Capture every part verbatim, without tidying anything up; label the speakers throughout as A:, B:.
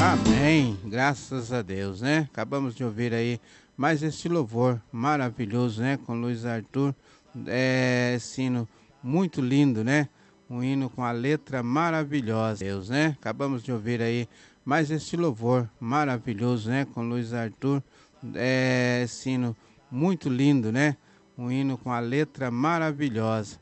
A: Amém, graças a Deus, né? Acabamos de ouvir aí mais esse louvor maravilhoso, né? Com Luiz Arthur, é, esse hino muito lindo, né? Um hino com a letra maravilhosa, Deus, né? Acabamos de ouvir aí mais esse louvor maravilhoso, né? Com Luiz Arthur, é, esse hino muito lindo, né? Um hino com a letra maravilhosa.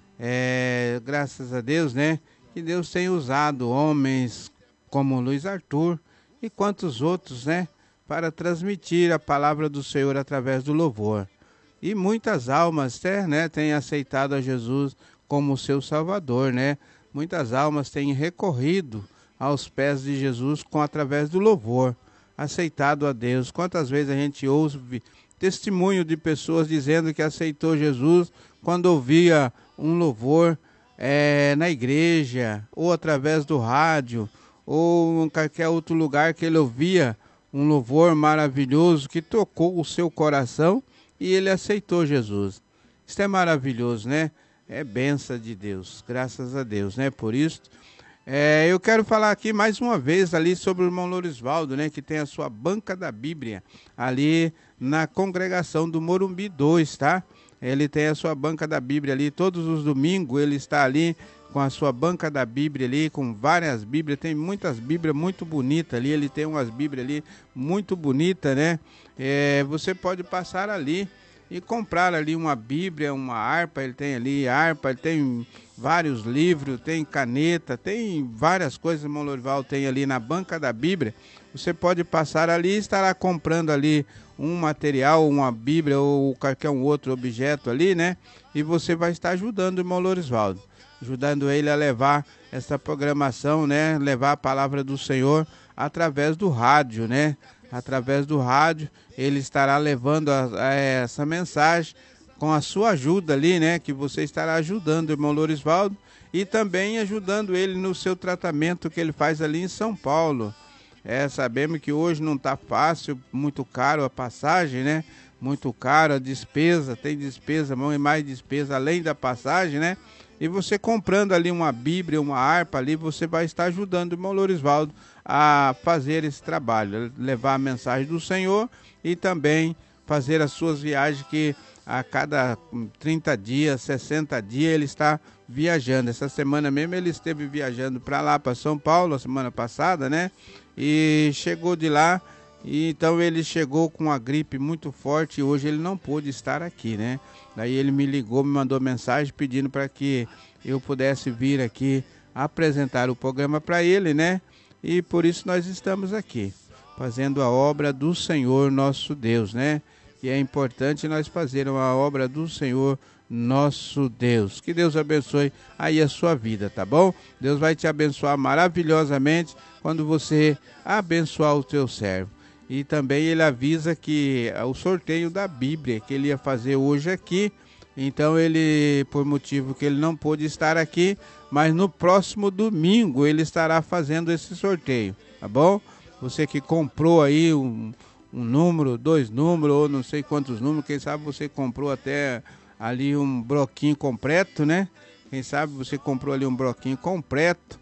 A: É, graças a Deus, né? Que Deus tem usado homens como Luiz Arthur e quantos outros, né? Para transmitir a palavra do Senhor através do louvor. E muitas almas, né, têm aceitado a Jesus como seu Salvador, né? Muitas almas têm recorrido aos pés de Jesus com através do louvor, aceitado a Deus. Quantas vezes a gente ouve testemunho de pessoas dizendo que aceitou Jesus quando ouvia um louvor é, na igreja, ou através do rádio, ou em qualquer outro lugar que ele ouvia um louvor maravilhoso que tocou o seu coração e ele aceitou Jesus. Isso é maravilhoso, né? É bênção de Deus, graças a Deus, né? Por isso, é, eu quero falar aqui mais uma vez ali sobre o irmão Lorisvaldo, né? Que tem a sua banca da Bíblia ali na congregação do Morumbi dois, tá? Ele tem a sua banca da Bíblia ali, todos os domingos ele está ali com a sua banca da Bíblia ali, com várias Bíblias, tem muitas Bíblias muito bonitas ali, ele tem umas Bíblias ali muito bonitas, né? É, você pode passar ali e comprar ali uma Bíblia, uma harpa, ele tem ali harpa, ele tem vários livros, tem caneta, tem várias coisas, o irmão Lorisvaldo tem ali na banca da Bíblia. Você pode passar ali e estará comprando ali um material, uma Bíblia ou qualquer um outro objeto ali, né? E você vai estar ajudando o irmão Lorisvaldo, ajudando ele a levar essa programação, né? Levar a palavra do Senhor através do rádio, né? Através do rádio, ele estará levando a, a essa mensagem com a sua ajuda ali, né? Que você estará ajudando o irmão Lorisvaldo e também ajudando ele no seu tratamento que ele faz ali em São Paulo. É, sabemos que hoje não está fácil, muito caro a passagem, né? Muito caro a despesa, tem despesa, mão e mais despesa além da passagem, né? E você comprando ali uma Bíblia, uma harpa ali, você vai estar ajudando o irmão Lorisvaldo a fazer esse trabalho, levar a mensagem do Senhor e também fazer as suas viagens que a cada trinta dias, sessenta dias ele está viajando. Essa semana mesmo ele esteve viajando para lá, para São Paulo, a semana passada, né? E chegou de lá, e então ele chegou com uma gripe muito forte e hoje ele não pôde estar aqui, né? Daí ele me ligou, me mandou mensagem pedindo para que eu pudesse vir aqui apresentar o programa para ele, né? E por isso nós estamos aqui, fazendo a obra do Senhor nosso Deus, né? E é importante nós fazermos a obra do Senhor nosso Deus. Que Deus abençoe aí a sua vida, tá bom? Deus vai te abençoar maravilhosamente quando você abençoar o teu servo. E também ele avisa que o sorteio da Bíblia que ele ia fazer hoje aqui, então ele, por motivo que ele não pôde estar aqui, mas no próximo domingo ele estará fazendo esse sorteio, tá bom? Você que comprou aí um, um número, dois números, ou não sei quantos números, quem sabe você comprou até ali um bloquinho completo, né? Quem sabe você comprou ali um bloquinho completo.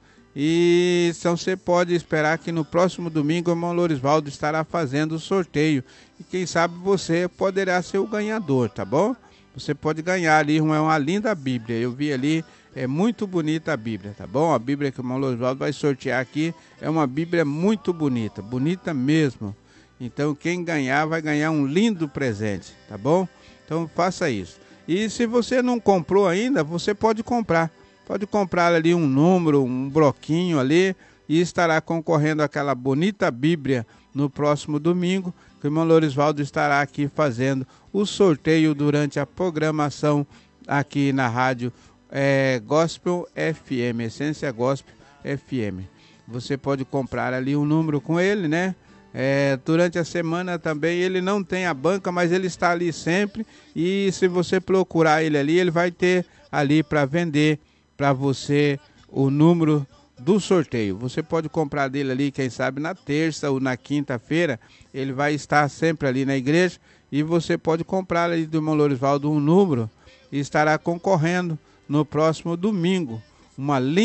A: E então você pode esperar que no próximo domingo o irmão Lorisvaldo estará fazendo o sorteio. E quem sabe você poderá ser o ganhador, tá bom? Você pode ganhar ali uma, uma linda Bíblia. Eu vi ali, é muito bonita a Bíblia, tá bom? A Bíblia que o irmão Lorisvaldo vai sortear aqui é uma Bíblia muito bonita, bonita mesmo. Então quem ganhar vai ganhar um lindo presente, tá bom? Então faça isso. E se você não comprou ainda, você pode comprar. Pode comprar ali um número, um bloquinho ali e estará concorrendo àquela bonita Bíblia no próximo domingo, que o irmão Lorisvaldo estará aqui fazendo o sorteio durante a programação aqui na rádio é, Gospel F M, Essência Gospel F M. Você pode comprar ali um número com ele, né? É, durante a semana também ele não tem a banca, mas ele está ali sempre e se você procurar ele ali, ele vai ter ali para vender para você o número do sorteio. Você pode comprar dele ali, quem sabe na terça ou na quinta-feira, ele vai estar sempre ali na igreja e você pode comprar ali do irmão Lorisvaldo um número e estará concorrendo no próximo domingo. Uma linda